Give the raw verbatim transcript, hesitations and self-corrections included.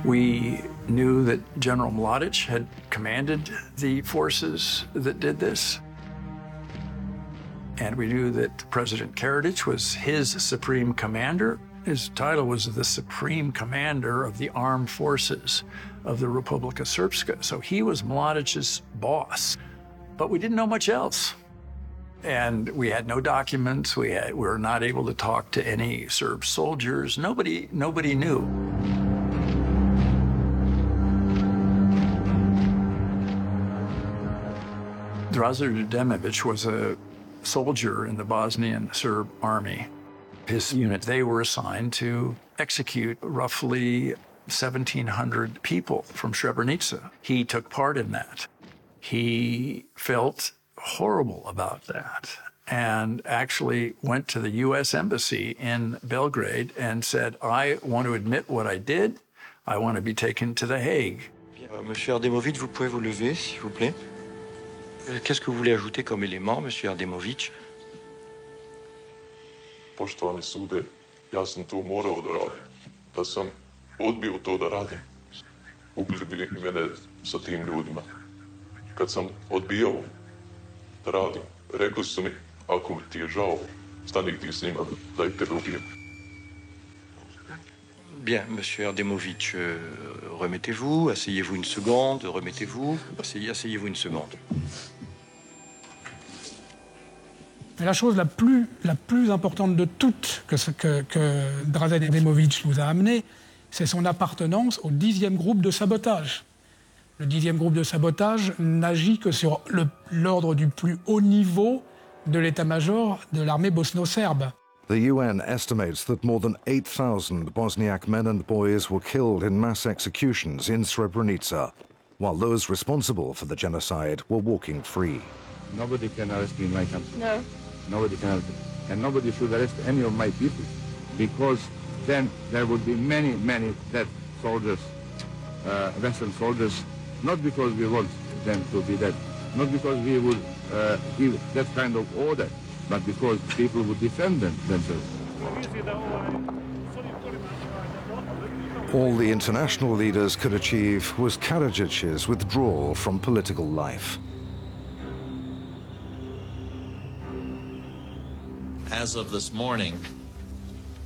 We knew that General Mladic had commanded the forces that did this. And we knew that President Karadzic was his supreme commander. His title was the Supreme Commander of the Armed Forces of the Republika Srpska. So he was Mladic's boss. But we didn't know much else. And we had no documents. We, had, we were not able to talk to any Serb soldiers. Nobody, nobody knew. Draža Demović was a soldier in the Bosnian Serb army. His unit, they were assigned to execute roughly seventeen hundred people from Srebrenica. He took part in that. He felt horrible about that and actually went to the U S Embassy in Belgrade and said, I want to admit what I did. I want to be taken to The Hague. Monsieur Ardemovic, vous pouvez vous lever, s'il vous plaît. Qu'est-ce que vous voulez ajouter comme élément, Monsieur Ardemovic? Poštovani sude, ja sam to morao da radim. Da sam odbio to da radim. Ubili bi mene sa tim ljudima. Kad sam odbijao da radim, rekli su mi, ako ti je žao, stani ti s njima, da ih te ubijem. Bien, Monsieur Ardemovic, euh, remettez-vous, asseyez-vous une seconde, remettez-vous, asseyez, asseyez-vous une seconde. Mais la chose la plus, la plus importante de toutes que, que, que Draža Demović nous a amené, c'est son appartenance au dixième groupe de sabotage. Le dixième groupe de sabotage n'agit que sur l'ordre du plus haut niveau de l'état-major de l'armée bosno-serbe. The U N estimates that more than eight thousand Bosniak men and boys were killed in mass executions in Srebrenica, while those responsible for the genocide were walking free. Nobody can arrest me in my country. No. Nobody can arrest me. And nobody should arrest any of my people, because then there would be many, many dead soldiers, uh, Western soldiers, not because we want them to be dead, not because we would uh, give that kind of order, but because people would defend them, themselves. All the international leaders could achieve was Karadzic's withdrawal from political life. As of this morning,